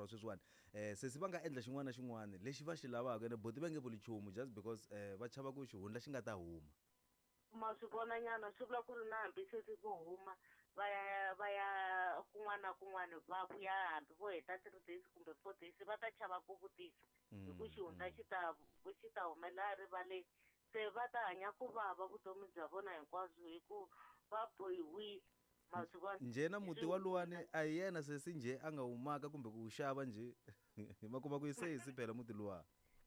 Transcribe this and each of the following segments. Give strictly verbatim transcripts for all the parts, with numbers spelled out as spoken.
sweswiwani eh se si va nga endla xin'wana na xin'wana lexi va xi lavaka ene boti va nge vuli nchumu just because eh va chava ku xihundla xi nga ta huma ma swi vona nyana swi vula ku ri na hambi se si ku huma va ya va ya kun'wana na kun'wana va vuya hambi vo heta three days kumbe four days va ta chava ku vutisa hi ku xihundla xi ta xi ta humelela rivaleni se va ta hanya ku vava vutomi bya vona hinkwabyo hi ku va bohiwile ma swi vona njena muti wa luwani a hi yena se si nje a nga humaka kumbe ku xava nje hi makuma ku yi se hi si phela muti luwa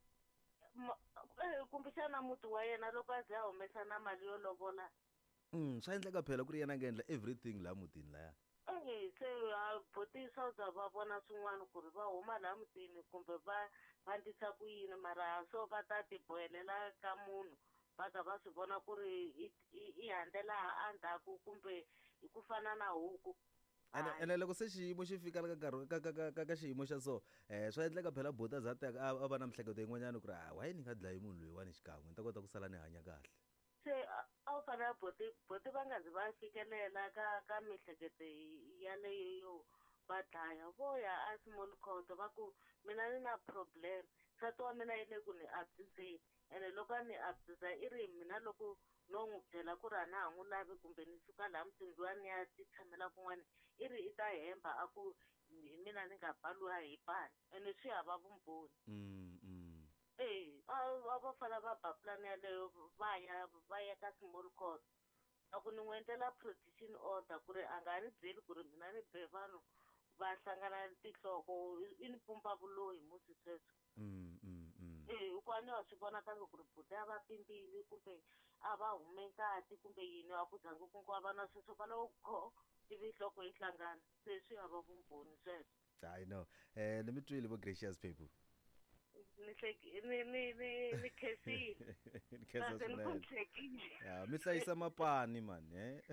kumbexana muti wa yena loko a ze a humesa na mali yo lovola mm swa endleka phela ku ri yena a nga endla everything laha mutini laya eh se boti swa za va vona swin'wana ku ri va huma laha mutini kumbe va va ndisa ku yini mara so va ta tibohelela ka munhu va ka va swi vona ku ri i handlela endzhaku kumbe hi ku fana na huku ene ene loko se xiyimo xi fika ka nkarhi ka ka ka ka xiyimo xa so eh swa endleka phela bota zata a va na mihleketo yin'wanyana ku ri ah why ni nga dlayi munhu loyiwani xikan'we ni ta kota ku sala ni hanya kahle se a wu fanele boti boti va nga zi va fikelela ka ka mihleketo yaleyo yo va dlaya vo ya a small court va ku mina ni na problem nsati wa mina yi le ku ni abuseni ene loko a ni abusa i ri mina loko no n'wi byela ku ri a na ha n'wi lavi kumbe ni suka laha mutsindziwani ya ti tshamela kun'wana i ri i ta hemba a ku hi mina ni nga paliwa hi pani ene swi hava vumbhoni eh a va fana va ba plan yaleyo va ya va ya ka small court a ku ni n'wi endlela protection order ku ri a nga ni byeli ku ri mina ni be vanhu va hlangana tinhloko i ni pumpa vuloyi musi sweswo eh ukwani wa swi vona kange ku ri buti a va pimbili kumbe a va hume nkati kumbe yini wa ku zangu ku nga va na sweswo va loko kho tivi nhloko yi hlangana se swi hava vumbhoni sweswo I know eh let me tell you about gracious people ni ni ni ni ni kesi ni kesa swinene ya mi hlayisa mapani man eh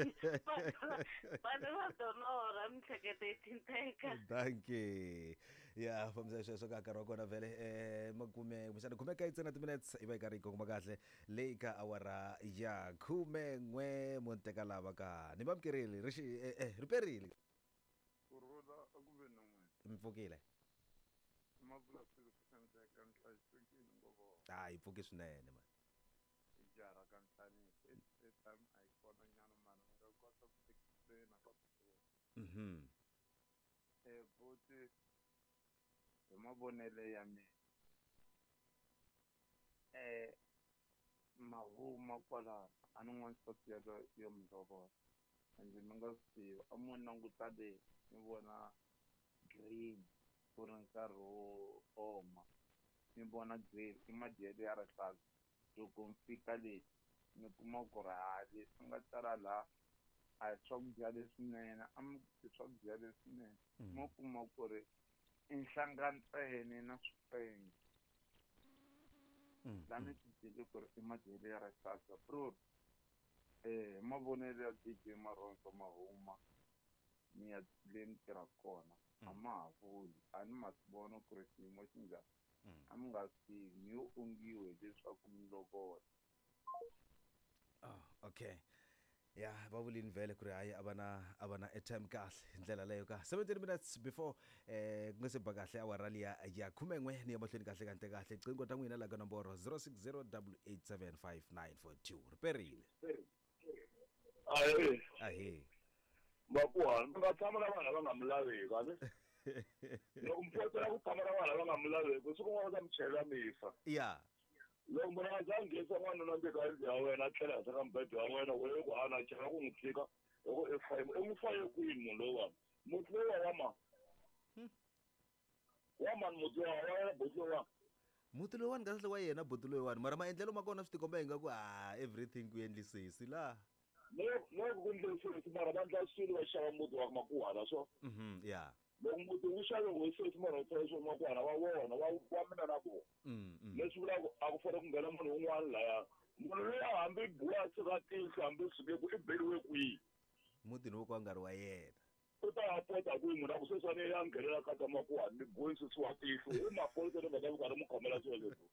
bana va donora mi hlekete tinteka thank you ya famisa sweswo ka nkarhi wa kona vele eh makume mshana khume ka itsena ti minutes iba eka ri kongoma kahle leyi ka awara ya khume n'we monteka lava ka ni bamkereli ri eh riperile kurula akube nomwe mi pfukile mavula swisenza ka nhlayisekile ngoba hayi pfuke swinene man ijara ka nhlani e time ai kona nyana mano nga kota ku explain ka ku mhm eh bote e mabonele ya me eh mahuma kwala anongwan sosiya yo mzobo ande manga siyo amona ngutade ni vona green ku ri nkarhi wo oma ni vona green i madyelo ya rihlaza loko mi fika le ni kuma ku ri ha leswi nga tala laha a hi swakudya leswinene a mi ti swakudya leswinene mo kuma ku ri i nhlangantsene na swifenge laha ni tibyele ku ri i madyelo ya rihlaza bro eh mavonelo ya D J Maronso mahuma ni ya le ni tirha kona a ma ha vuli a ni ma vona ku ri xiyimo xi njhani a mi nga swi mi yo ongiwe leswaku mi lovola oh okay ya va vulini vele ku ri hayi a va na a va na airtime kahle hi ndlela leyo ka seventeen minutes before eh ku nga se ba kahle awara liya ya khume n'we ni ya mahlweni kahle kante kahle qingo ta n'wina la ka nomboro zero six zero eight eight seven five nine four two riperile ahe ahe bakuhani mi nga tshama na vanhu lava nga mi laveki a ni loko mi fotela ku tshama na vanhu lava nga mi laveki siku n'wana ta mi chelela mifa ya loko munhu a za nghenisa n'wanuna ndzeni ka yindlu ya wena a tlhela hansi ka mibedwa ya wena wena ku a na chela ku n'wi tshika loko i faye i n'wi faye kwini munhu lowani muti lowa wa mani wa mani muti lowa wa wena boti lowani muti lowani kahle wa yena boti loyiwani mara maendlelo ma kona swi tikomba hi nga ku a everything ku endlisisi laha loko ku endlisisi mara va ndla swilo va xava muti wa makuhala so mhm ya loko muti wu xave weseti mara u tsala swo makuhala wa wona wa wa mina na vona leswi vulaka a ku fanele ku nghena munhu un'wana laya munhu loyi hambi buwa tshika tihlo hambi swi ku i beriwe kwihi muti ni wo ka nga ri wa yena u ta ha pota kwihi munhu a ku sweswani ya nghenela ka ta makuhala ni bohi swisiwa tihlo i maphorisa ni vheta vukarhi mi khomela swilo leswi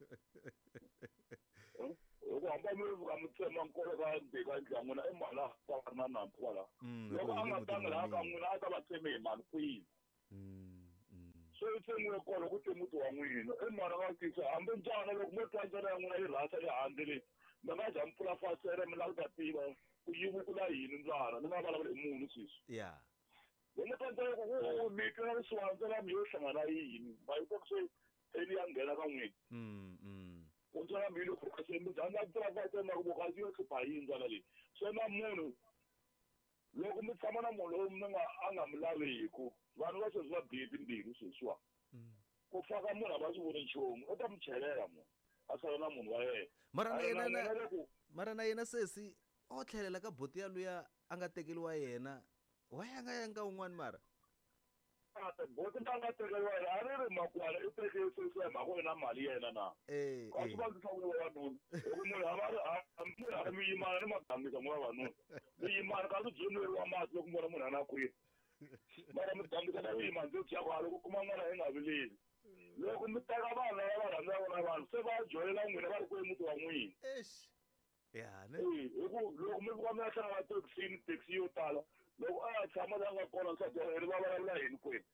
loko hamba mi vuka mi tsema nkolo ka ndzi ka ndla n'wina i mali a ka ri na nambu kwala loko a nga tangi laha ka n'wina a ta va tseme hi mali kwihi so tsengiwe kona ukuthi umuntu wa n'wina i mara nga tisa hambi njana loko mo twandzela ya n'wina yi rhasa le handle leyi mi nga dya mpfula fasere mi lava ku ta tiva ku yivukula yini ndzana ni nga vulavula hi munhu sweswi ya loko mo twandzela ku mi twa swiwandzela mi yo hlangana yini ma yi ku se eni ya nghena ka n'wina mm mm ku ntsala mi lo focus mi dya mpfula fasere ma ku bokazi yo hlupha yini ndzana leyi so na munhu loko mi tshama na munhu loyi mi nga a nga mi laviku vanhu va sweswi va bihe timbilu sweswiwa ku faka munhu a va swi voni nchumu u ta mi chelela munhu a sala na munhu wa yena mara na yena na mara na yena sesi o tlhelela ka boti ya luya a nga tekeliwa yena wa ya nga yanga un'wana mara boti ta nga tekeliwa yena a ri ri makwala i teke sesi ya mhaka na mali yena na eh a swi vandzisa ku vavanuna loko munhu a va munhu a mi yimana ni magambisa mu vavanuna mi yimana ka swi byoneriwa mati loko vona munhu a na kwini mara mi gambisa na vuyima ndzi bya kwala ku kuma n'wana hi nga vileli loko mi teka vanhu lava va rhandzaka na vanhu se va joyela n'wina va ri kwe muti wa n'wina eish ya ne hi ku loko mi vuka mi ya hlangana thekisini thekisi yo tala loko a ya tshama la nga kona nsati ya yena va vulavula yini kwini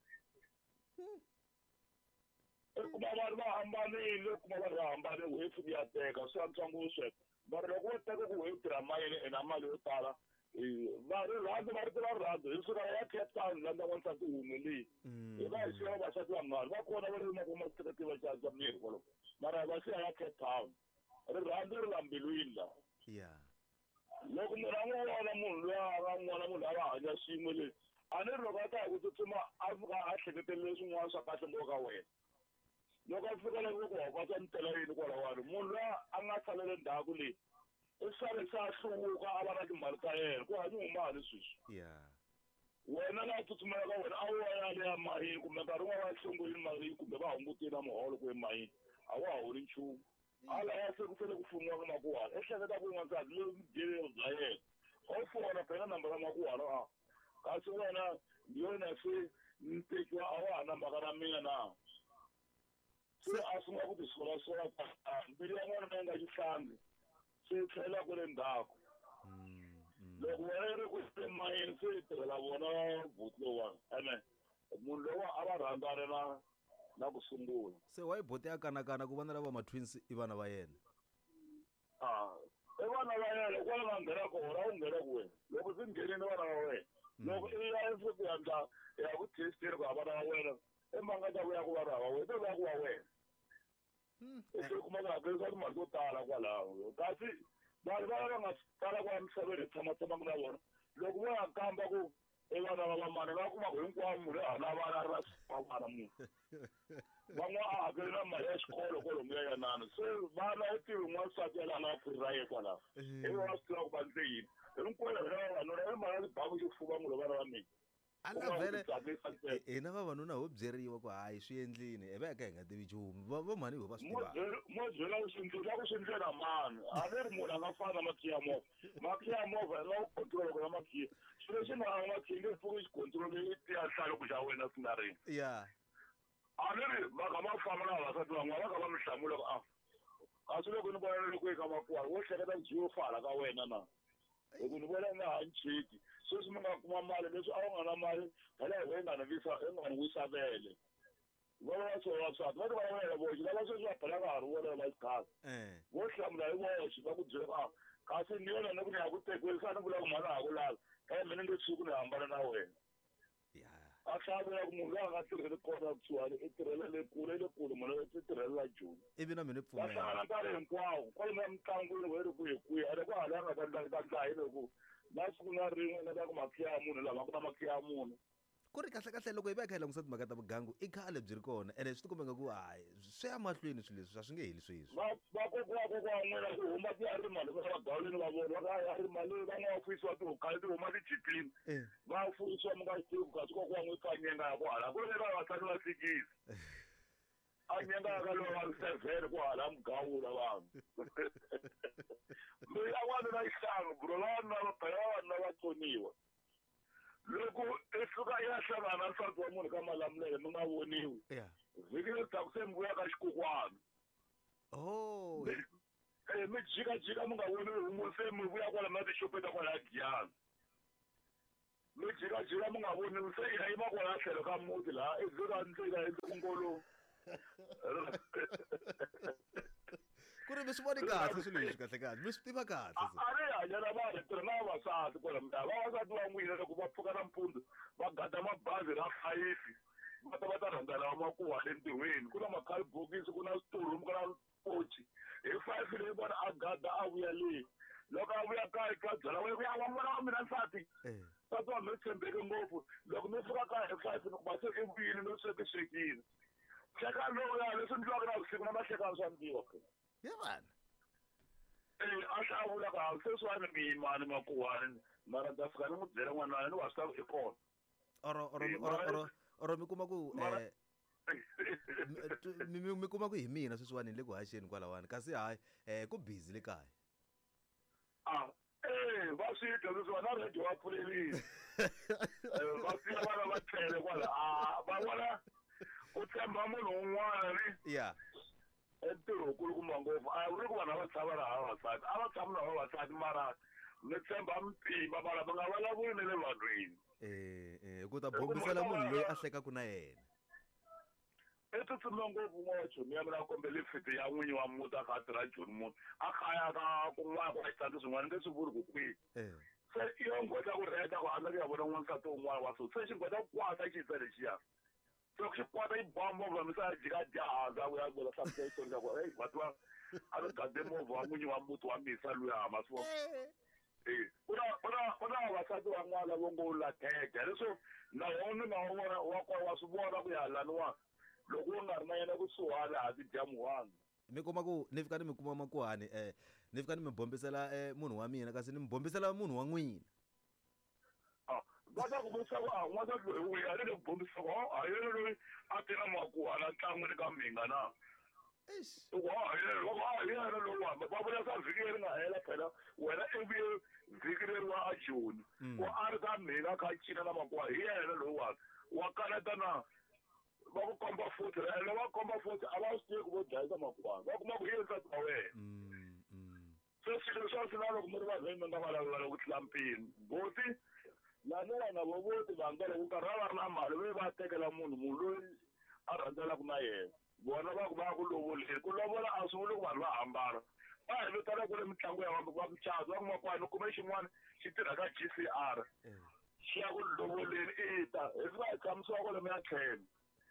i kuma vanhu va hambanile kuma vanhu va hambane wefu ni ya teka swi ya ntlangu wo sweka mara loko wo teka ku wefu tirha mayini ena mali yo tala va ri rhandza va ri tiva rhandza hi suka ya Cape Town landza wansati humelini hi va hi siya vavasati van'wana va kona va ri na kuma seketi va xanisa miri kwalo mara va siya ya Cape Town rirhandzu ri la mbilwini la ya loko munhu a n'wi vona munhu loyi a nga n'wana munhu a va hanya xiyimo lexi a ni ri loko a ta hi ku tsutsuma a fika a hleketele swin'wana swa kahle ngopfu ka wena loko a fika loko ku hopasa ni tela yini kwalawani munhu loyi a nga salele ndhaku leyi i sale sa hluvuka a va na timali ta yena ku hanyi humali sweswi ya wena na tsutsumela ka wena a wo ya le ya mayini kumbe nkarhi wun'wana va hlongolini mayini kumbe va hungutile na muholo ku emayini a wa ha holi nchumu ala ya se ku sele ku fumiwa ka makuhana ehleketa ku n'wansati loyi vudyelelo bya yena o fona phela nambara makuhana a kasi wena yona se ni tekiwa a wa ha na mhaka na mina na se a sungula ku tisolasola mbilu ya n'wana na yi nga xihlangi se tlhela ku le ndzhaku loko wena yi ri ku emayini se yi tirhela vona buti lowani ene munhu lowa a va rhandzane na na ku sungula se wa yi boti ya kanakana ku vana lava ma-twins i vana va yena a i vana va yena kwala nga nghena kona wu nghena ku wena loko swi nghenini vana va wena loko i ya se ku endla ya ku testini ku ha vana va wena i manga ta ku ya ku va ri hava wena i va ku va wena i se kuma ku hakerisa timali to tala kwalaho kasi vanhu va va nga tala kwa misaveni hi tshamatshamaka na vona loko vo ya kamba ku i vana va vamani va kuma ku hinkwavo munhu i hana vana ra vana munhu van'wana a hakeli na mali ya xikolo kwalomu ya yanana se vana i tivi n'wansati ya lana pfurira ye kwalaho i vona swi tiva ku va ndle yini hinkwenu hina vavanuna i mali ya tibaku xifuva munhu vana va mina ala vhele hina vavanuna ho byeriwa ku hayi swi endlini hi va ka hi nga tivi nchumu va mhani ho va swi tivaka mo byela ku swi ndlela ku swi ndlela mani a ni ri munhu a nga fani na makhiya movha makhiya movha hi nga wu control ku na makhiya xilo lexi nga ha makhiya nge pfuki xi control i tiya hlaluku xa wena swi nga rini ya a ni ri va kha va famba na vavasati van'wana va kha va mi hlamula ku a kasi loko ni vona loko yi ka makuwa wo hleketa ku jiyo fala ka wena na loko ni vona nga ha ni chiki sweswi mi nga kuma mali leswi a wu nga na mali phela hi nga ni visa i nga ni wisa vele va va va swona vasati va ti va wena voxe lava sweswi va phela ka ha ri vona va xikhasi vo hlamula hi voxe va ku byela a kasi ni yona ni ku ni ya ku tekiweni sa ni vula ku mhana ha ku lava e mina nge tshuki ni hambana na wena a hlavela ku munhu loyi a nga tirheli kona kusuhani i tirhela le kule le kule munhu i tirhelela joni ivi na mina pfumela va hlangana nkarhi hinkwawo kwalomu ya mitlangwini we ri kwihi kwihi a le ku hali a nga ta ndlandlandla hi loko na siku na rin'we na ta ku makhiya ya munhu lama ku na makhiya ya munhu ku ri kahlekahle loko hi va hi kha hi langusa timhaka ta vugangu i khale byi ri kona ene swi ti kumeka ku hayi swi ya mahlweni swilo leswi a swi nge heli sweswi vakokwakokwaa n'wina ku huma ti ya rimali va vagawuleni va vona va ya rimali va nga va fuyisiwa tihukali ti huma tijipini va fuyisiwa mi nga swi tivi kasi kokwa n'wi ka nyenga ya ku hala ku ri vavasati va sikisi a nyenga ya ka lowa va seven ku hala mugawula vanhu loyi a n'wanuna xihlangu bro vavanuna va phela vavanuna vatsoniwa loko i suka i ya hlangana na nsati wa munhu ka malamulele mi nga voniwi vhiki le taku se mi vuya ka xikokwana oh mi jikajika mi nga voniwi humu se mi vuya kwala na tixopeta kwala giyani mi jika jika mi nga voni se ya ima kona tlhelo ka muti laha ezikantsika enkolweni ku ri mi swi voni kahle swilo leswi kahle kahle mi swi tiva kahle a ri hanya na vanhu tirha na vavasati kwala mutala vavasati va n'wina loko va pfuka nampundzu va gada mabazi ra fayifi va ta va ta rhandza lava makuwa le ntirhweni ku na makhalibokisi ku na switulu ku na pochi hi fayifi leyi vona a gada a vuya leyi loko a vuya kaya ka byala wena vuya wa n'wana wa mina nsati nsati wa mi tshembeke ngopfu loko mi fika kaya hi fayifi ku va se i vuyile no sweke swekile hleka lowuya leswi ndliwaka na vusiku na mahlekani swa ntiwa ya vana eh a hlawula ka sweswiwani miyimani makuwani mara ta fika ni n'wi byela n'wana ni wa swi tiva i kona oro oro oro oro oro mi kuma ku eh mi mi kuma ku hi mina sweswiwani le ku haxeni kwalawani kasi hayi eh ku busy le kaya ah eh va swi twa leswi na radio wa pfulelile va fika vana va tlhele kwala ah va vona ku tshemba munhu un'wana ni ya entirho kulukumba ngopfu a vuri ku vanhu a va tshama laha vavasati a va tshama na vavasati mara ni tshemba mpimba mara va nga vulavuli na le vanhwini eh eh ku ta bombisela munhu loyi a hlekaku na yena i tsutsuma ngopfu n'wana wa chomi ya mina kombele fiti ya n'winyi wa muti a kha a tirha joni muti a khaya ka kun'wana ku xisati swin'wana nge swi vuri ku kwihi se i yo nghota ku rheta ku handla ku ya vona n'wansati wun'wana wa so se xi nghota ku kwata xisa lexiya loko xi kwata yi boha movha mi sa jika jahaza ku ya vula hlamusela xitori xa ku hey vatiwa a ri gade movha wa n'winyi wa muti wa misa luya ma swi vona eh ku na ku na ku na vavasati van'wana vo ngo latheka leswo na wona na wona wa kwa wa swi vona ku ya laniwa loko u nga ri na yena kusuhani a ti dya muhanga mi kuma ku ni fika ni mi kuma makuhani eh ni fika ni mi bombisela eh munhu wa mina kasi ni mi bombisela munhu wa n'wina ah va ta ku vutisa ku a n'wansati loyi wihi a le ku bombisa ku a yena loyi a tirha makuhani a ntlangwini ka minga na wa yena loko a yena loyi wa va vula sa vhiki leri nga hela phela wena i vuye vhiki leriwa a joni ku a ri ka mina kha cina na makuha hi yena loyi wa wa kaneta na va ku komba futhi ene va komba futhi a va swi tivi ku vo dlayisa makuhani va kuma ku hi nsati wa wena se swilo swa swi na loko mi ri vanhwini mi nga vulavula loko tlula mpimo boti laniwa na vo voti vanga loko nkarhi va va ri na mali ve va tekela munhu munhu loyi a rhandzelaku na yena vona va ku va ku lovoleni ku lovola a swi vuli ku vanhu va hambana va hi vitana ku ri mitlangu ya va mucato va kuma kwani kume xin'wana xi tirha ka G C R xi ya ku lovoleni i ta hi swi va hi tshamisiwa kwale mi ya tlhelo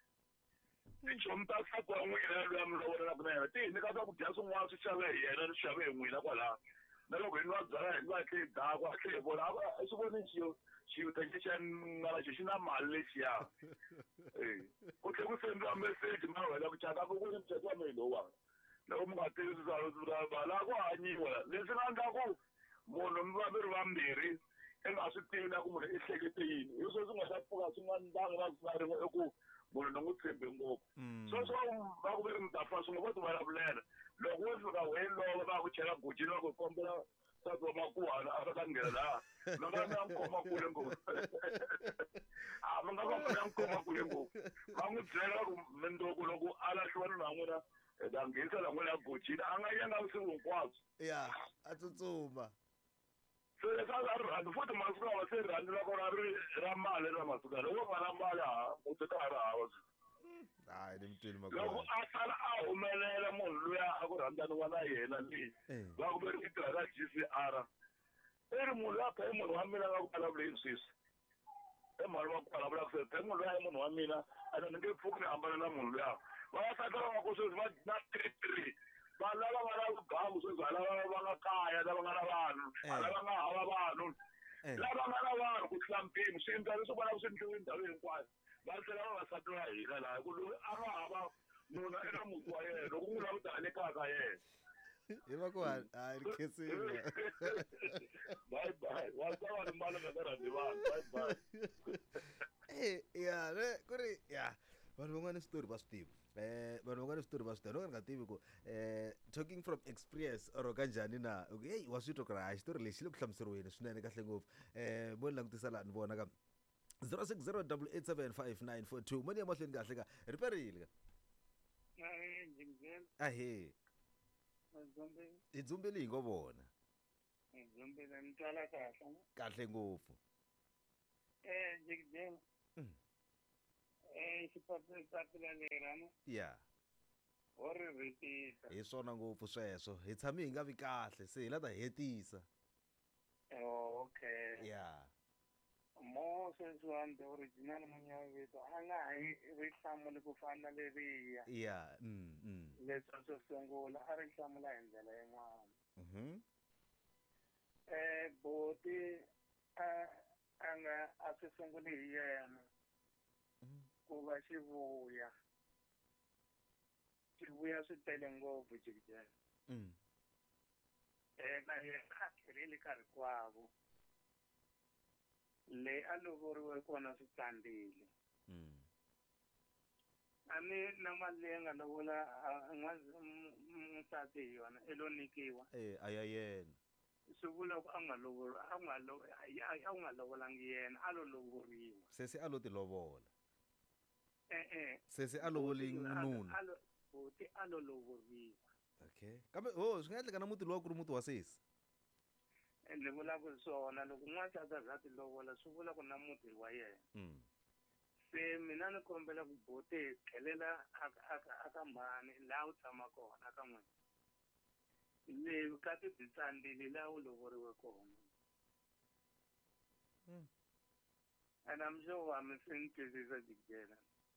tichomi ta nsati wa n'wina loyi a mi lovolelaku na yena ti hi nyika swakudya swin'wana swi xave hi yena ni xave hi n'wina kwalaha na loko hi ni va byala hi ni va tlhe hi dakwa a tlhe hi vona a swi voni xiyo xivuteke xa ngala xi xi na mali lexiya eh ku tlhe ku sendiwa meseji ma wena ku chata ku ku ni mucato wa mehe lowuwani loko mi nga tivi swisava laha ku hanyiwa leswi nga endla ku munhu mi va mi ri vambirhi i nga swi tivi na ku munhu i hlekete yini hi swo swi nga ta pfuka swi nga ndanga na swi nga rin'we i ku munhu ni n'wi tshembe ngopfu sweswo va ku ve ri mi ta fa swin'we vo ti vulavulela loko wo fika we lova va ku chela gojini va ku kombela nsati wa makuhani a ta nghena laha mi nga mi ya n'wi khoma kule ngopfu a mi nga va mi ya n'wi khoma kule ngopfu va n'wi byela ku mindzuku loko a lahliwa ni na n'wina hi ta nghenisa la n'wina ya gojini a nga yenga vusiku hinkwabyo ya a tsutsuma se leswi a ri rhandzi futhi masiku lawa se rhandzi loko ra ri ra mali ra masiku lawa loko nga na mali ha muti ka ha ri hava hayi ni mi twini loko makuhani a sala a humelela munhu loyi a ku rhandzaniwa na yena leyi va ku ve ri i tirha ka G C R i ri munhu loyi a kha i munhu wa mina nga ku vulavula hi sweswi i mali va ku vulavula ku se munhu loyi a i munhu wa mina a ni nge pfuki ni hambana na munhu luya vavasati lava ku sweswi va na three three vanhu lava nga na vugangu sweswi a lava va nga kaya lava nga na vanhu a lava nga hava vanhu lava nga na vanhu ku tlula mpimo swi endla leswi vonaka swi endliwe ndhawu hinkwayo va tlhela vavasati va hina laha ku loyi a nga hava munhu eka muti wa yena loko n'wi lavi ta le kaya ka yena hi makuhani hayi ni khensile bye bye wa sava ni mbala nga rhandzi vanhu bye bye eh ya ne ku ri ya vanhu van'wana switori va swi tivi eh vanhu van'wana switori va swi tivi loko nga tivi ku eh talking from experience or kanjhani na hey wa swi twa ku ri hayi xitori lexi le ku hlamuseriweni swinene kahle ngopfu eh mo ni langutisa laha ni vona ka zero six zero eight eight seven five nine four two mo ni ya mahlweni kahle ka riperile ka ahe i dzumbile hi ngo vona kahle ngopfu eh jigdeng Mm. eh xipapila lera no Yeah. wo ri hetisa Hi swona ngopfu sweswo. Hi tshami hi nga vi kahle se hi la ta hetisa. oh okay Yeah. mo sweswiwani the original munyavito a nga ha yi ri hlamuli ku fana leriya Yeah. Mm. Mm. leswi swo sungula a ri hlamula hi ndlela yin'wana Mhm. eh boti a a nga a swi sunguli hi yena Mhm. ku va xivuya xivuya swi tele ngopfu jikijela Mm. eh na yena a tlheleli nkarhi kwavo leyi a lovoriwe kona swi tsandile Mm. a ni na mali leyi nga lovola n'wansati hi yona i lo nikiwa Eh aya yena. swi vula ku a nga lovori a nga lo a nga lovolangi yena a lo lovoriwa Sesi a lo ti lovola. e-e Sesi a lovoli Boti a- nuna. a lo- boti a lo lovoriwa Okay. Kambe oh swi nga endleka na muti lowa ku ri muti wa sesi. ni vulaka swona loko n'wansati a za ti lovola swi vula ku na muti wa yena Mm. se mina ni kombela ku boti hi tlhelela aka aka aka mhani laha u tshama kona aka n'wina leyi ka ti titsandili laha u lovoriwe kona Mm. and I'm sure wa mi swi ni twisisa jikijela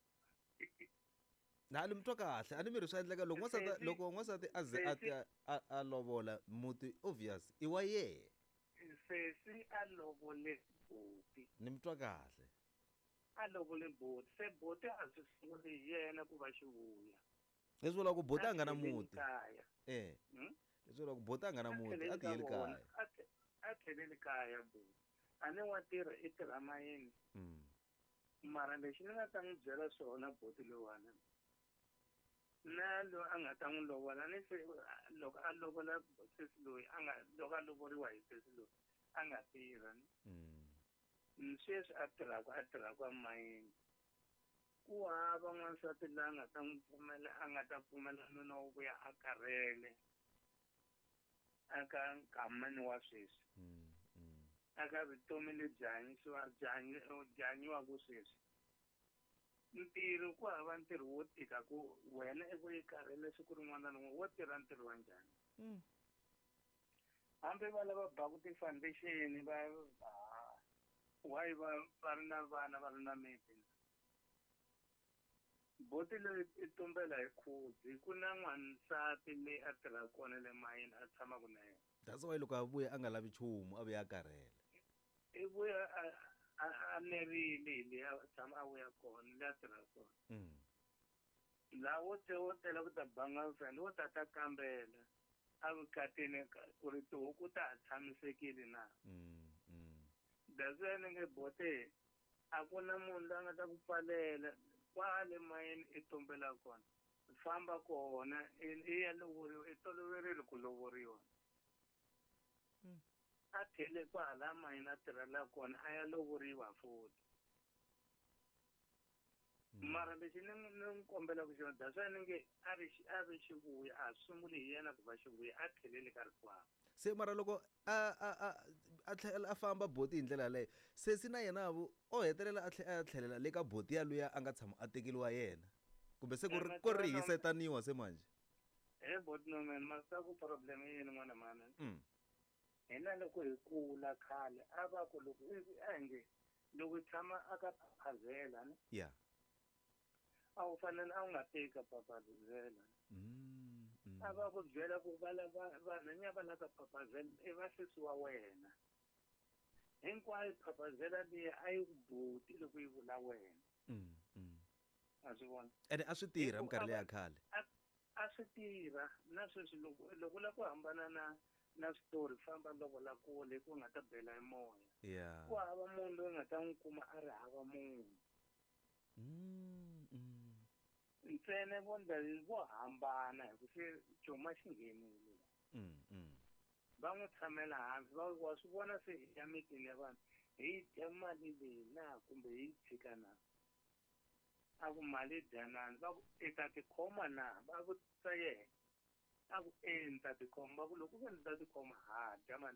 Na ni mtwa kahle a ni miri swi endleka loko n'wansati Sesi- loko n'wansati a ze a Sesi- ti- a a lovola muti obvious i wa yena. sesi a lovole boti Ni mtwa kahle. a lovole boti se boti a swi sunguli hi yena ku va xivuya Leswi vulaka ku bota a nga na tlheleli muti. kaya Eh. Hmm? Leswi vulaka ku bota a nga na A muti a tlheleli ti ka yeli vona, kaya. a tlhe- a tlheleli kaya boti a ni wa tirha i tirha mayini Mm. mara lexi ni nga ta n'wi byela swona boti loyiwani na loyi a nga ta n'wi lovola ni se loko a lovola sesi loyi a nga loko a lovoriwa hi sesi loyi a nga tirha ni Mm. ni sweswi a tirhaka a tirhaka mayini ku hava n'wansati laha a nga ta n'wi pfumela a nga ta pfumela nuna wo vuya a karhele aka nkamani wa sweswi Mm. Mm. aka vutomi lebyi hanyisiwa byi hanyi- byi hanyiwaka sweswi ntirho ku hava ntirho wo tika ku wena i vuyi karhele siku rin'wana na rin'wana wo tirha ntirho wa njhani Mm. hambi va lava baku ti-foundation va ah, why va va ri na vana va ri na miti boti leyi i tumbela hi khudzi ku na n'wansati leyi a tirhaka kona le mayini a tshamaka na yena That's why loko a vuya a nga lavi nchumu a vuya a karhele. i vuya a- a a nerile hi leyi a tshama a vuya kona leyi a tirhaka kona Mm. laha wo te wo tela ku ta banga friend wo ta ta kambela a vukatini ka- ku ri tihuku ta ha tshamisekile na Mm. Mm. that's why ni nge bote a ku na munhu loyi a nga ta ku pfalela kwale mayini i tumbela kona famba kona i i ya lovoriwa i toloverile ku lovoriwa Mm. a tlhele kwahala mayini a tirhela kona a ya lovoriwa futhi Mm. mara lexi ni ni n'wi kombela ku xona that's why ni nge a ri xi- a ri xivuya a sunguli hi yena ku va xivuya a tlheleli ka rikwavo Se mara loko a a a a tlhela a famba boti hi ndlela leyo sesi na yena vu o hetelela a tlhela a tlhelela le ka boti ya luya a nga tshama a tekeliwa yena kumbe se ku ri ku ri hi setaniwa se manje. he bot no man ma sa ku problem yi yini n'wana mana Mm. hina loko hi kula khale a va ku loko i- a hi nge loko hi tshama a ka paphazela ni Yeah. a wu fanele a wu nga teki ka paphazela Mm. Mm. a va ku byela ku va lava vanhanya va la ka paphazela i va sesi wa wena hinkwayo paphazela liya a yi ku boti loko yi vula wena Mm. Mm. a swi vona Ene a swi tirha Hikuva minkarhi leya a va- khale. a swi tirha na sweswi loko loko u lava ku hambana na na switori famba lovola kule ku nga ta bela hi moya Yeah. ku hava munhu loyi nga ta n'wi kuma a ri hava munhu Mm. Mm. ntsena vonda vo hambana hi ku se cuma xi nghenile Mm. Mm. va n'wi tshamela hansi va wa swi vona se hi ya mitini ya vanhu hi dya mali leyi na kumbe hi tshika na a ku mali yi dyanani va ku i ta tikhoma na va vutisa yena a ku e ni ta tikhoma va ku loko ku ve ni ta tikhoma ha dya mali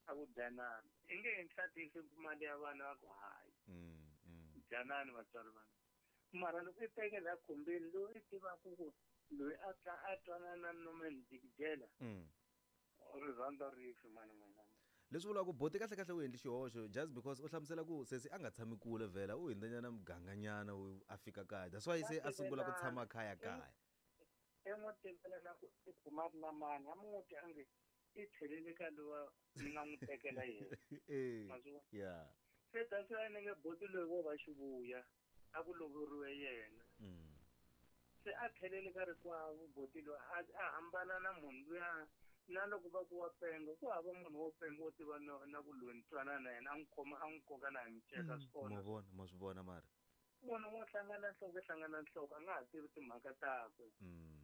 akujanani inge ngihlatise imali yabana bakho hayi mm mm janani vatswari vana mara loko i tekela khumbini loyi i tivaka ku loyi a tla a twanana nomeni jikijela mm rirhandza rifi mani mina leswi vulaka ku boti kahle kahle u endli xihoxo just because u hlamusela ku sesi a nga tshami kule vhela u hindzanyana muganganyana a fika kaya that's why se a sungula ku tshama kaya kaya emutembela na ku i khumati na mani a muti a nge i tlhelele ka lowa ni nga n'wi tekela yena eh mazwo yeah se that's why ni nge boti loyi vo va xivuya a ku lovoriwe yena mm se a tlhelele ka rikwavo boti loyi a hambana na munhu luya na loko va ku wa penga ku hava munhu wo penga wo tiva na ku loyi ni twanana na yena a n'wi khoma a n'wi koka na hi miceka swona ma vona ma swi vona mara munhu wo hlangana nhloko hlangana nhloko a nga ha tivi timhaka takwe mm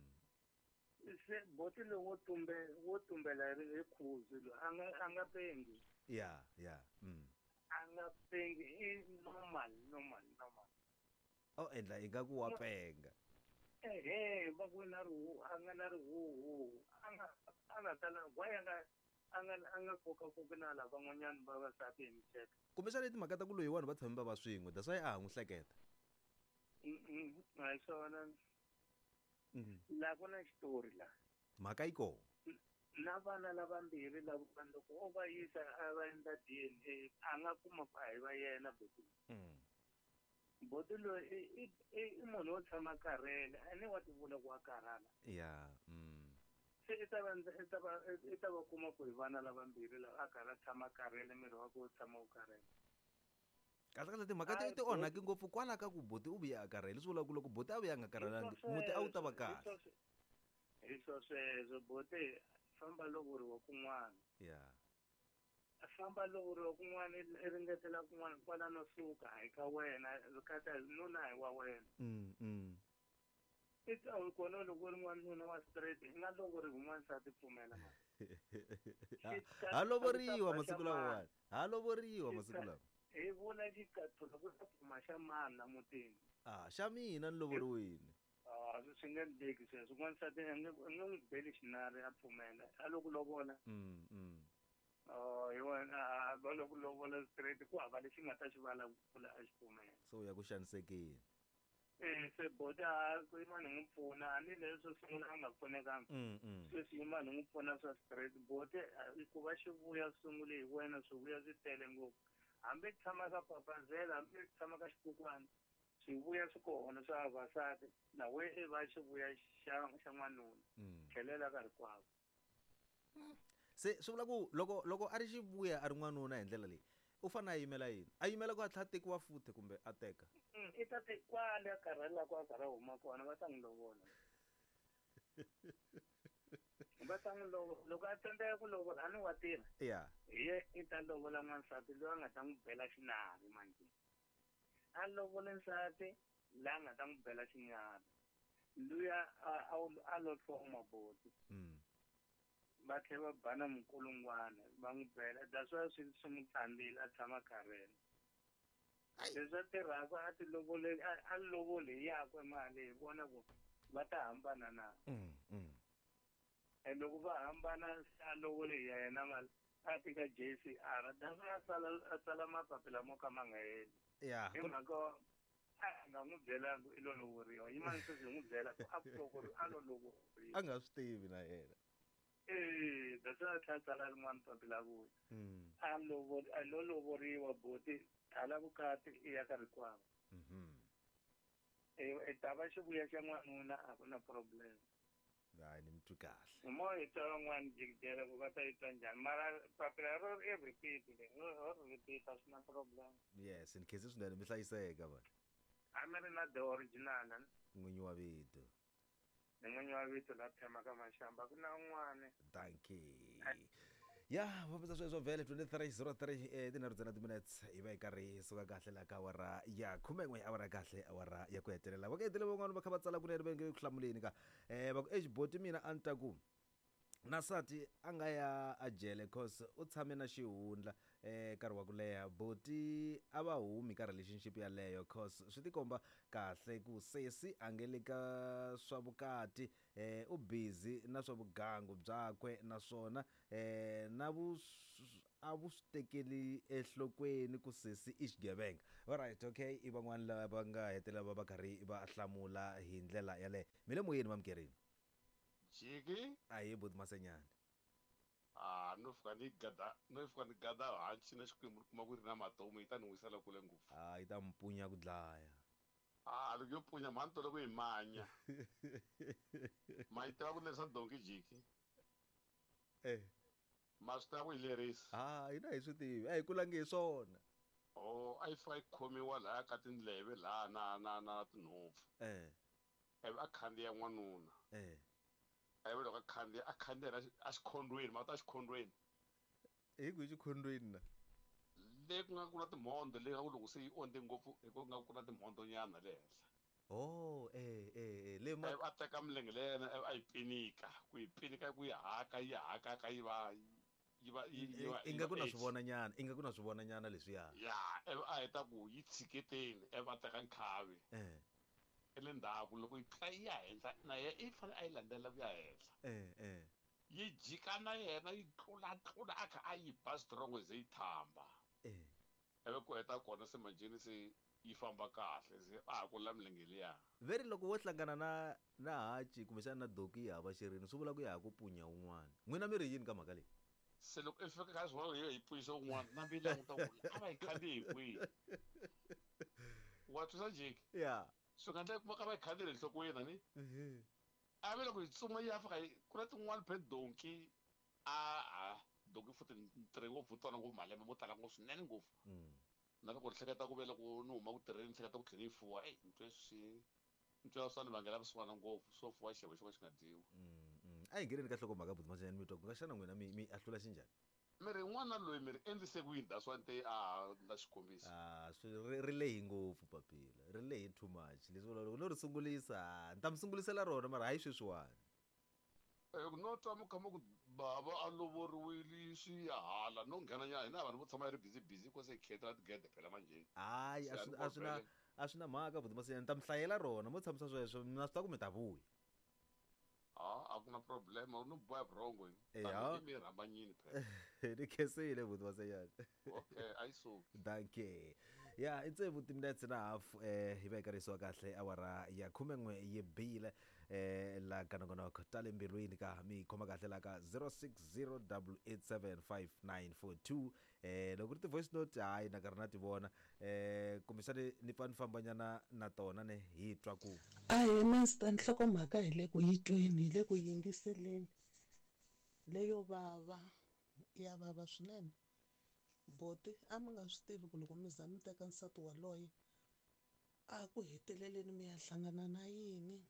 se boti loyi wo tumbe wo tumbela hi khuzi loyi a nga a nga pengi yeah yeah mm a nga pengi i normal normal normal oh endla ingaku wa penga ehe va ku na rihu a nga na rihuhu a nga a nga tala why nga a nga a nga koka koka na lava van'wanyana vavasati hi miceka kumbexana timhaka ta ku loyi vanhu va tshami va va swin'we that's why a ha n'wi hleketa a hi swona laha ku na xitori laha mhaka yi kona na vana lavambirhi lavo loko o va yisa a va endla D N A a nga kuma ku a hi va yena boti mm boti loyi i i munhu wo tshama karhele a ni wa ti vula ku wa karhala yeah mm se i ta va i ta va i ta va kuma ku hi vana lavambirhi lava a karhi a tshama karhele miri wa ku wu tshama wu karhele kahle kahle timhaka ti ti onhaki ngopfu kwala ka ku boti u vuya a karhele leswi vulaka ku loko boti a vuya a nga karhalangi muti a wu ta va kahle hi swo sweswo boti famba lovoriwa kun'wana yeah a famba lovoriwa kun'wana i ringetela kun'wana kwala no suka hi ka wena kata nuna hi wa wena mm mm i ta kona loko ri n'wana nuna wa straight i nga lovoriwi n'wansati pfumela mali ha lovoriwa masiku lawa ha lovoriwa masiku lawa hi vula xikathulo ku ta pfuma xa mani la mutini ah xa mina ni lovoriwile a swi nge ndleki sweswo n'wansati a nge n'wi beli xinari a pfumela a loko lovola mm mm hi wena va loko lovola straight ku hava lexi nga ta xi vulavula a xi pfumela so ya ku xanisekeni eh se bota a ku yima ni n'wi pfuna a ni leswo sungula a nga pfunekanga mm mm sweswi yima ni n'wi pfuna swa straight bote ku va xi vuya sungule hi wena swi vuya swi tele ngopfu hambi tshama ka papazela hambi tshama ka xikukwana swi vuya swi kona swa vavasati na we i va xi vuya xa xa n'wanuna tlhelela ka rikwavo se swi vula ku loko loko a ri xi vuya a ri n'wanuna hi ndlela leyi u fanele a yimela yini a yimela ku a tlha tekiwa futhi kumbe a teka i ta te kwale a karhela ku a karhi a huma kona va ta n'wi lovola va ta n'wi lovola loko a tsandzeka ku lovola a ni wa tirha yeah hi ye i ta lovola n'wansati loyi a nga ta n'wi bela xinari manjini a lovole nsati laha a nga ta n'wi bela xinyana luya a a lo hloma boti mm va tlhela va bana minkulungwana va n'wi bela that's why swi swi n'wi tsandzile a tshama karhele leswi a tirhaka a ti lovoleli a lovole hi yakwe mali hi vona ku va ta hambana na mm mm e loko va hambana a lovole hi yena mali a fika J C R that's why a tsala a tsala mapapila mo ka ma nga heli yeah hi mhaka a nga n'wi byelangi i lo lovoriwa yimani sweswi hi n'wi byela ku a lovoriwa a lo lovoriwa a nga swi tivi na yena eh that's why a tlha tsala rin'wana papila vuya mm a lovori a lo lovoriwa boti hala vukati i ya ka rikwavo mhm e ta va xi vuya xa n'wanuna a ku na problem hayi ni mtwi kahle mo hi twa van'wana jikijela ku va ta yi twa njhani mara papila ro i repeat ro repeat a swi na problem yes in case swinene mi hlayiseka va a mi ri na the original n'winyi wa vito ni n'winyi wa vito la phema ka maxamba ku na un'wana thank you ya va pesa sweswo vhele twenty-three zero three eh tinharhu tsena timinutes hi va hi karhi hi suka kahle la ka awara ya khume n'we awara kahle awara ya ku hetelela va ku hetelela van'wana va kha va tsala kunene va nge ku hlamuleni ka eh va ku exiboti mina a ni ta ku nasati a nga ya a jele cause u tshame na xihundla eh nkarhi wa ku leha boti a va humi ka relationship yaleyo cause swi tikomba kahle ku sesi a nge le ka swa vukati eh u busy na swa vugangu byakwe naswona eh na vu a vu swi tekeli enhlokweni ku sesi i xigevenga. Alright, okay, i van'wana lava nga hetelela va va karhi va hlamula hi ndlela yaleyo. Mi le moyeni Mamkerini? Jiki Ahee buti Masenyana. ah no fika ni gada no fika ni gada hansi na xikwembu kuma ku ri na matomu yi ta ni wisela kule ngopfu. Ah, yi ta mpunya ku dlaya. ah loko yo punya mani tole ku yi manya ma yi tiva ku lerisa donki Jiki Eh. ma swi tiva ku yi lerisa. Ah, hina hi swi tivi. A hi kulangi hi swona. oh a yi fa yi khomiwa lahaya ka tindleve laha na na na tinhompfu Eh. ivi a khandziya n'wanuna Eh. ivi loko a khandziya a khandziya a xikhondweni ma ta xikhondweni Hi ku xikhondweni na. leyi ku nga ku na timhondo leyi nga ku loko se yi onde ngopfu hi ku nga ku na timhondo nyana le henhla. Oh, eh eh eh le ma a teka milenge le yena a yi pinika ku yi pinika ku yi haka yi haka ka yi va yi va i nga ku na swivona nyana, i nga ku na swivona nyana leswiya. ya ivi a heta ku yi tshiketeni ivi a teka nkhavi Eh. le ndzhaku loko yi fika yi ya henhla na ye i fanele a yi landzelela ku ya henhla. Eh eh. yi jika na yena yi tlula tlula a kha a yi ba strong ze yi thamba. Eh. ivi ku heta kona se manjini se yi famba kahle se a ha kula milenge liya. Veri loko wo hlangana na na hachi kumbe xana na doki ya hava xirini swi vula ku ya ha ku punya un'wana. N'wina mi ri yini ka mhaka leyi? se loko i fika ka swona hi punyisa un'wana na mbilu ya n'wi ta ku a va yi khandziye hi kwihi wa twisa Jiki Ya. swi nga endleka kuma ka va yi khandziyile enhlokweni a ni a ve loko hi tsuma yi ya fika ku na tin'wana phe donki a a donki futhi ni tirhe ngopfu tona ngopfu malembe mo tala ngopfu swinene ngopfu na loko ni hleketa ku ve loko ni huma ku tirheni ni hleketa ku tlhela yi fuwa eyi ni twe swi ni twa swa ni vangela vusiwana ngopfu swo fuwa xevo xo ka xi nga dyiwi. A hi ngheneni ka nhlokomhaka buti Masenyana mi twa ku nga xana n'wina mi mi ahlula xinjhani? mi ri n'wana loyi mi ri endlise ku yini daswante a na xikombiso. Ah, swi ri ri lehi ngopfu papila, ri lehi too much. Leswi vula loko no ri sungulisa ni ta mi sungulisela rona mara hayi sweswiwani. no twa mi kha mi ku bava a lovoriwile swi ya hala no nghena nyana hina vanhu vo tshama yi ri busy busy ko se hi khetela tigede phela manjeni. Hayi a swi a swi na a swi na mhaka buti Masenyana ni ta mi hlayela rona mo tshamisa sweswo na swi tiva ku mi ta vuya. ha a ku na problem no boya vrongo Ya. mi rhambanyini phela. Ni khensile buti Masenyana. okay a yi suki. Danke. Ya i tsevu timinetse na half eh hi va hi karisiwa kahle awara ya khume n'we yi bile eh la ka nongonoko ta le mbilwini ka mi khoma kahle la ka zero six zero eight eight seven five nine four two eh loko ri ti voice note hayi na karhi na ti vona eh kumbexani ni pfa ni fambanyana na tona ne hi twa ku a hi master nhlokomhaka hi le ku yi tweni hi le ku yingiseleni leyo vava ya vava swinene. Boti a mi nga swi tivi ku loko mi za mi teka nsati waloye a ku heteleleni mi ya hlangana na yini.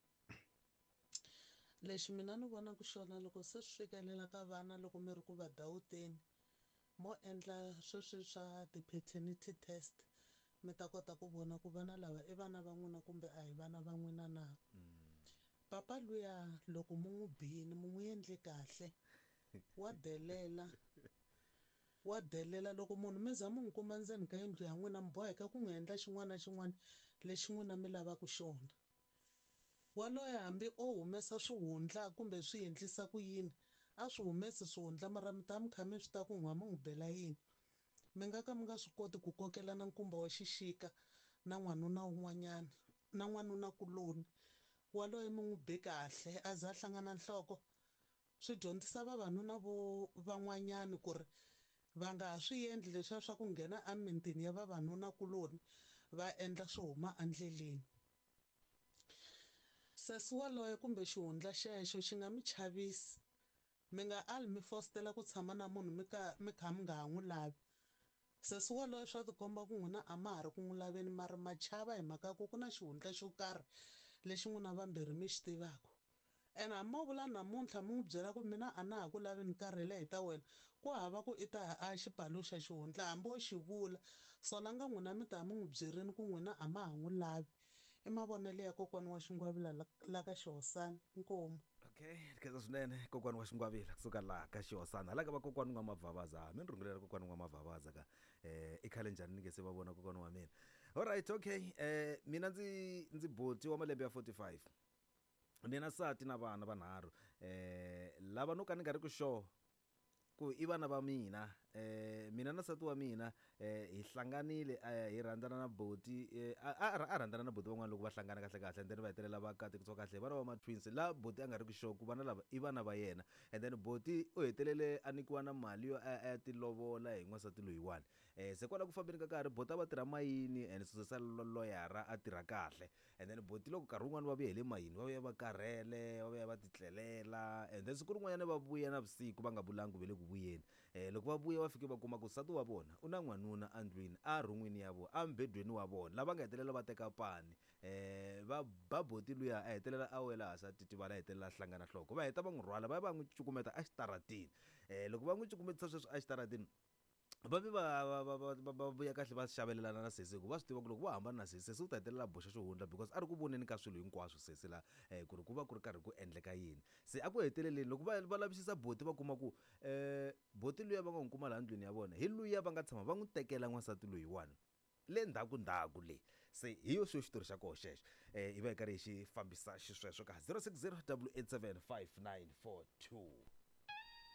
Lexi mina ni vonaku xona loko se swi fikelela ka vana loko mi ri ku va dawuteni mo endla sweswi swa ti-paternity test mi ta kota ku vona ku vana lava i vana va n'wina kumbe a hi vana va n'wina na. Papa luya loko mu n'wi bini mu n'wi endle kahle wa delela wa delela loko munhu mi za mi n'wi kuma ndzeni ka yindlu ya n'wina mi boheka ku n'wi endla xin'wana na xin'wana lexi n'wina mi lavaka xona. Waloye hambi o humesa swihundla kumbe swi endlisa ku yini a swi humesi swihundla mara mi ta mi kha mi swi ta ku n'wa mi n'wi bela yini. Mi nga ka mi nga swi koti ku kokela na nkumba wa xixika na n'wanuna wun'wanyana na n'wanuna kuloni waloye mi n'wi be kahle a za a hlangana nhloko. Swi dyondzisa vavanuna vo van'wanyani ku ri va nga ha swi endli leswiya swa ku nghena emimitini ya vavanuna kuloni va endla swo huma endleleni. Sesi waloye kumbe xihundla xexo xi nga mi chavisi mi nga ali mi fositela ku tshama na munhu mi ka mi kha mi nga ha n'wi lavi. Sesi waloye swa tikomba ku n'wina a ma ha ri ku n'wi laveni mara machava hi mhaka ku ku na xihundla xo karhi lexi n'wina vambirhi mi xi tivaka. Ene hambi mo vula namuntlha mi n'wi byela ku mina a na ha ku lavi ni karhele hi ta wena ku hava ku i ta a xipaluxa xihundla hambi wo xi vula so langa n'wina mi ta mi n'wi byerini ku n'wina a ma ha n'wi lavi. I mavonelo ya kokwani wa Xingwavila la ka Xihosana. Inkomu. Okay, khensa swinene kokwani wa Xingwavila kusuka laha ka Xihosana. Hala ka va kokwani n'wa Mavhavaza mi ni rungulela kokwani n'wa Mavhavaza ka eh i khale njhani ni nge se va vona kokwani wa mina. Alright, okay, eh mina ndzi ndzi Boti wa malembe ya forty-five. Ni na nsati na vana vanharhu eh lava no ka ni nga ri ku sure ku i vana va mina eh mina na nsati wa mina eh hi hlanganile hi rhandzana na boti a a rhandzana na boti van'wana loko va hlangana kahle kahle and then va hetelela va kati ku tsoka kahle vana va ma twins la boti a nga ri ku sure ku vana lava i vana va yena and then boti u hetelele a nikiwa na mali yo a ti lovola hi n'wansati loyiwani eh se kwala ku fambeni ka nkarhi boti va tirha mayini and susa loyara a tirha kahle and then boti loko nkarhi wun'wana va vuye hi le mayini va vuya va karhele va vuya va titlelela and then siku rin'wanyana va vuya na vusiku va nga bulangi ve le ku vuyeni eh loko va vuya va fike va kuma ku nsati wa vona u na n'wanuna andlwini a rhungwini ya vona a mbedweni wa vona lava nga hetelela va teka pani eh va baboti luya a hetelela a wela hasa titivala hetelela hlangana nhloko va heta va n'wi rhwala va va n'wi cukumeta a xitaratini eh loko va n'wi cukumetisa sweswi a xitaratini va vi va va vuya kahle va xavelelana na sesi ku va swi tiva ku loko va hambana na sesi sesi u ta hetelela boxa xihundla because a ri ku voneni ka swilo hinkwaswo sesi la eh ku ri ku va ku ri karhi ku endleka yini se a ku heteleleni loko va va lavisisa boti va kuma ku eh boti luya va nga n'wi kuma laha ndlwini ya vona hi luya va nga tshama va n'wi tekela n'wansati loyiwani le ndhaku ndhaku le se hi yo xo xitori xa koho xexo eh i va hi karhi hi xi fambisa xisweswo ka zero six zero eight eight seven five nine four two.